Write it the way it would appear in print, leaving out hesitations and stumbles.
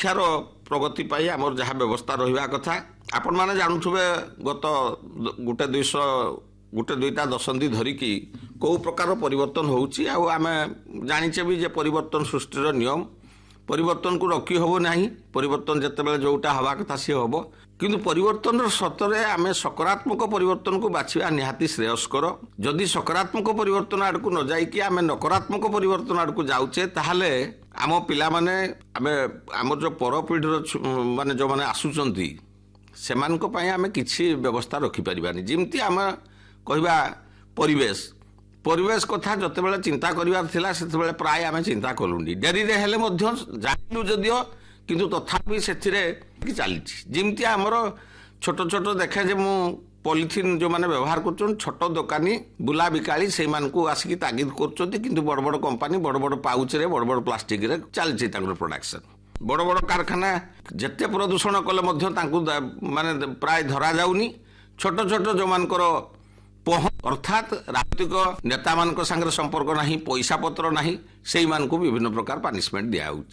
शिक्षार प्रगति पाई आमर जहाँ व्यवस्था रहा कथा आपण मैंने जानुवे गत गोटे दुईटा दशंधि धरिकी कौ प्रकार परिवर्तन होउची आ आमे जानिचे भी जे परिवर्तन सृष्टिर नियम परिवर्तन को रखी हबो नहीं परिवर्तन जितेबाला जोटा हवा कथा सी हम किंतु परिवर्तन सतरे आम सकारात्मक परिवर्तन को बाछिबा निहाती श्रेयस्कर जदि सकारात्मक परिवर्तन आड़क न जाइकी आम नकारात्मक परिवर्तन आड़क जाऊे ताहले आम पिला माने आम जो पर पीढ़ी माने जो माने आसुचंती सेमानक पई आम किछि व्यवस्था रखि परिबानी जिमती आम कहबा परिवेश कथा जतेबेले चिंता करिवार थिला सेतेबेले प्राय आमे चिंता कलुनी डेरी रे हेले मध्य जानिलु जदियो किंतु तथापि सेथिरे चलीछि जिमती आमर छोट छोट देखे जे मु पॉलिथिन जो माने व्यवहार करछन छोट दुकानी बुला बिकाली से मानकु आसिकी तागिद करछोती किंतु बड़ बड़ कंपनी बड़ बड़ पाउच रे बड़ बड़ प्लास्टिक रे चलछि तांकर प्रोडक्शन बड़ बड़ कारखाना जेते प्रदूषण कले मध्य तांकु माने प्राय धरा जाउनी छोट छोट जो मानकर अर्थात राजनीतिक नेता मान संपर्क नहीं पैसा पत्र नहीं से विभिन्न प्रकार पनिशमेंट दिया।